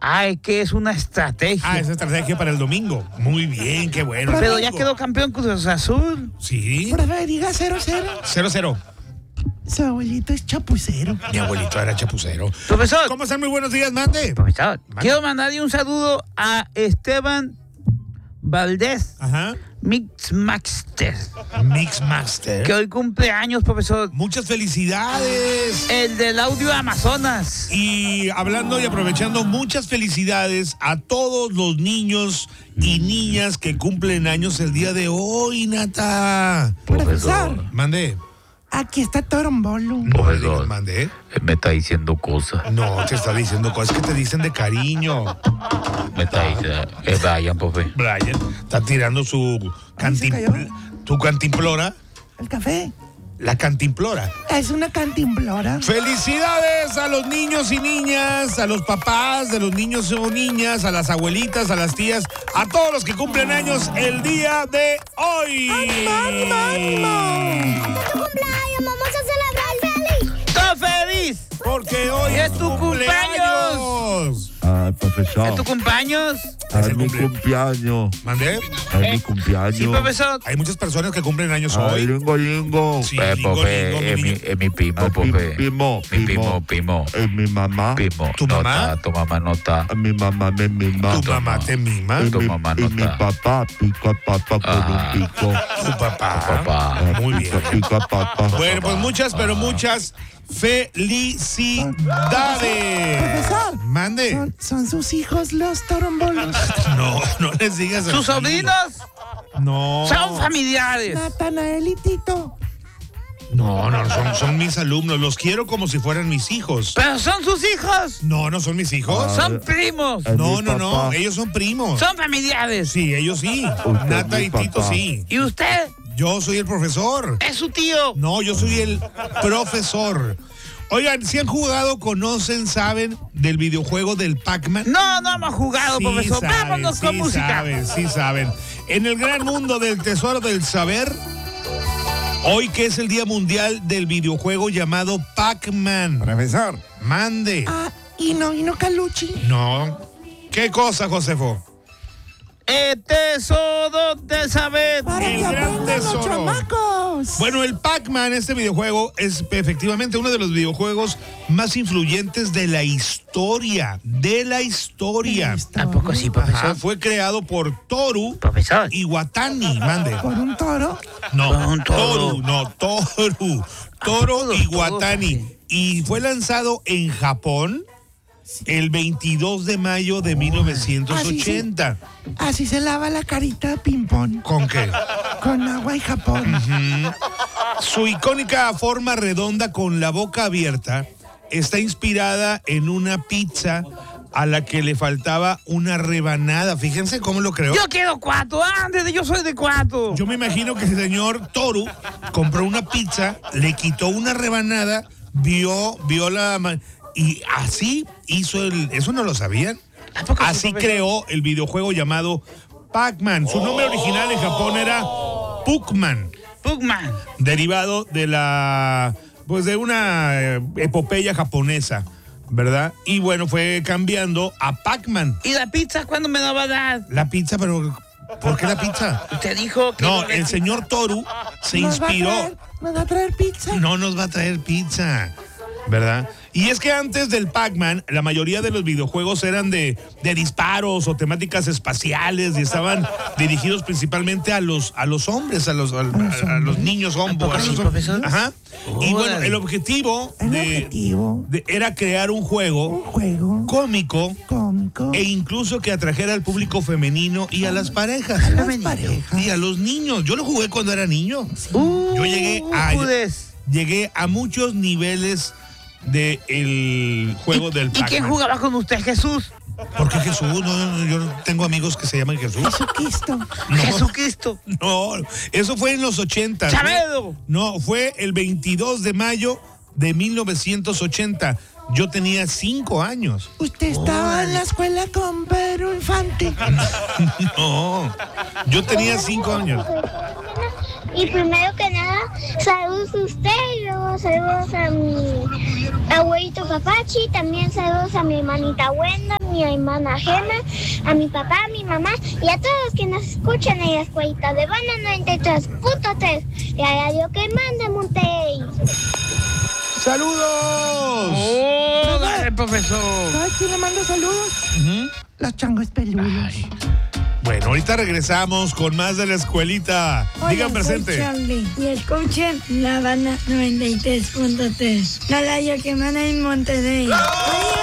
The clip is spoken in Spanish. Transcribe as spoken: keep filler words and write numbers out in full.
Ay, que es una estrategia. Ah, es estrategia para el domingo. Muy bien, qué bueno. Pero ya quedó campeón Cruz Azul. Sí. Por favor, diga cero cero. Cero, cero. Su abuelito es chapucero. Mi abuelito era chapucero. Profesor. ¿Cómo están? Muy buenos días, mande. Profesor, quiero mandarle un saludo a Esteban Valdés. Ajá. Mixmaster. Mixmaster. Que hoy cumple años, profesor. Muchas felicidades. El del audio Amazonas. Y hablando y aprovechando, muchas felicidades a todos los niños y niñas que cumplen años el día de hoy, Nata. Profesor, Mande. aquí está Torombolo. No, Profesor. digas, mande. Me está diciendo cosas. No, te está diciendo cosas que te dicen de cariño. Me está diciendo. Es Brian, profe. Brian está tirando su Ay, se cayó. cantimplora. Tu cantimplora. El café. La cantimplora. Es una cantimplora. Felicidades a los niños y niñas, a los papás de los niños o niñas, a las abuelitas, a las tías, a todos los que cumplen años el día de hoy. ¡Ánimo, ánimo! ¡Cumpleaños! ¡Vamos a celebrar feliz! ¡Todo feliz! Porque hoy Es tu cumpleaños. Ah, profesor. ¿Es tu cumpleaños? Es el mi cumple- cumpleaños. ¿Mandé? Es mi cumpleaños. Sí, profesor. Hay muchas personas que cumplen años Ay, hoy. lingo, lingo. Sí, Eh, lingo, profe, lingo, mi es mi, niño. es mi primo, Ah, pi- profe. primo, Mi primo. primo, primo. Es mi mamá. Primo. ¿Tu no mamá? está, tu mamá no está. A mi mamá me mima. Tu mamá te mima. Y tu mi, mamá no y mi está. papá pica papá con Ah. un pico. Tu papá. Papá. Muy bien. Pica papá. Bueno, pues muchas, pero muchas felicidades. Profesor. Mande. Son, son sus hijos los torombolos. No, no les digas así. ¿Sus sobrinos? No. Son familiares. Natanael y Tito. No, no, son, son mis alumnos. Los quiero como si fueran mis hijos. Pero son sus hijos. No, no son mis hijos. Son primos. Es No, mi no, no. papá. Ellos son primos. Son familiares. Sí, ellos sí. Usted es Nata mi y Tito papá. sí. ¿Y usted? Yo soy el profesor. Es su tío. No, yo soy el profesor. Oigan, si han jugado, conocen, saben del videojuego del Pac-Man. No, no hemos jugado, Sí profesor. saben, Vámonos sí con música. saben, sí saben. En el gran mundo del tesoro del saber, hoy que es el Día Mundial del videojuego llamado Pac-Man. Profesor. Mande. Ah, y no, y no Caluchi. No. ¿Qué cosa, Josefo? El tesoro del saber. Para El que gran aprendan los tesoro. chamacos. Bueno, el Pac-Man, este videojuego, es efectivamente uno de los videojuegos más influyentes de la historia. De la historia. ¿A poco sí, Ajá, profesor? fue creado por Toru Profesor. Iwatani. Mande. Por un toro. No, Por un toro. Toru, no, Toru. poco Toru los Iwatani. toros, Y fue lanzado en Japón el veintidós de mayo de mil novecientos ochenta. Así se lava la carita ping-pong. ¿Con qué? Con agua y Japón. Su icónica forma redonda con la boca abierta está inspirada en una pizza a la que le faltaba una rebanada. Fíjense cómo lo creó. Yo quiero cuatro. Antes, yo soy de cuatro. Yo me imagino que el señor Toru compró una pizza, le quitó una rebanada, vio, vio la... ma- Y así hizo el... ¿Eso no lo sabían? ¿A poco sí, Así profesor? creó el videojuego llamado Pac-Man. Su nombre original en Japón era Puckman, Pugman. derivado de la... Pues de una eh, epopeya japonesa, ¿verdad? Y bueno, fue cambiando a Pac-Man. ¿Y la pizza cuándo me la va a dar? La pizza, pero... ¿Por qué la pizza? Usted dijo que... No, el señor Toru se Nos va a inspiró... traer- Nos va a traer pizza. No nos va a traer pizza, ¿verdad? Y es que antes del Pac-Man, la mayoría de los videojuegos eran de, de disparos o temáticas espaciales y estaban dirigidos principalmente a los, a los hombres, a los, a, a- a los niños hombres. poco sí, profesor? Ajá. Y bueno, Órale. el objetivo, El de- objetivo. de- era crear un Un juego juego cómico cómico. e incluso que atrajera al público femenino y a las parejas. A las parejas. Y a los niños. Yo lo jugué cuando era niño. Uh, Yo llegué a... Judes. Llegué a muchos niveles del juego del ¿Y Pac-Man. quién jugaba con usted, Jesús? ¿Por qué Jesús? No, no, yo tengo amigos que se llaman Jesús. Jesucristo. Jesucristo. No, eso fue en los ochenta. Chabedo. No, fue el veintidós de mayo de mil novecientos ochenta. Yo tenía cinco años. Usted estaba en la escuela con Pedro Infante. No, yo tenía cinco años. Y primero que nada, saludos a usted y luego saludos a mi abuelito Papachi, también saludos a mi hermanita Wenda, mi mi hermana Gemma, a mi papá, a mi mamá y a todos los que nos escuchan en la escuelita de Banda noventa y tres punto tres, la radio que manda Monterrey. ¡Saludos! ¡Oh, dale, profesor! ¿Sabes quién le manda saludos? Los changos peludos. Bueno, ahorita regresamos con más de la escuelita. Digan presente. Soy Charlie y escuchen La Banda noventa y tres punto tres, la radio que manda en Monterrey. Adiós.